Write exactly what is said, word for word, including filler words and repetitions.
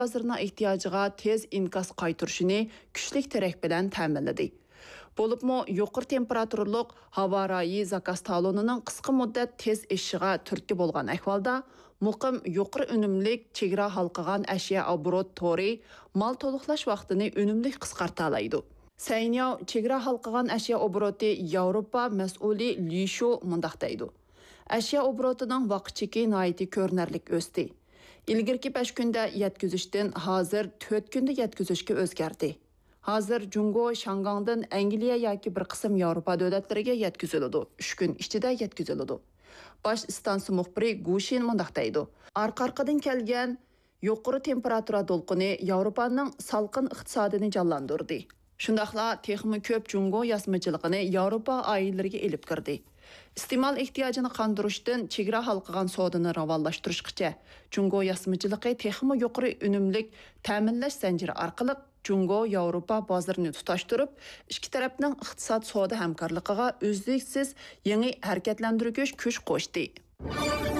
bozorining ehtiyojiga tez inkas qaytirishini kuchli taraf bilan ta'minladi. Bo'libmi yuqori temperaturliq havo rayi zakaz talonining qisqa muddat tez eshishiga turtki bo'lgan ahvolda muqim yuqori unumlik chegara halqagan ashyo obrot tori mal to'liqlash vaqtini unumlik qisqarta oladi. Sayniyav chegara halqagan ashyo obroti Yevropa mas'uli Lishu mundaq deydi. Ashyo obrotining vaqtchiki noiti ko'rinarlik o'sdi. İlgirki besh kunda yetkizishdan hozir to'rt kunda yetkizishga o'zgardi. Hozir Jungo Shangangdan Angliya yoki bir qism Yevropa davlatlariga yetkaziladi. uch kun ichida yetkaziladi. Bosh stansiya muxbiri Gushin mundaq deydi. Arqa-arqadan kelgan yuqori temperatura to'lqini Yevropaning salqin iqtisodini jonlantirdi. Shundaqla texmi ko'p Jungo yasmichiligini Yevropa oilalariga elib kirdi. İste'mol ehtiyojini qondirishdan chegara halqagan savdoni rivojlantirishgacha Jungo yasmichiligi texmi yuqori unumlik ta'minlash zanjiri orqali Jungo Yevropa bozorini tutashtirib, ikki tarafning iqtisod savdo hamkorligiga uzluksiz yangi harakatlantiruvchi kuch qo'shdi.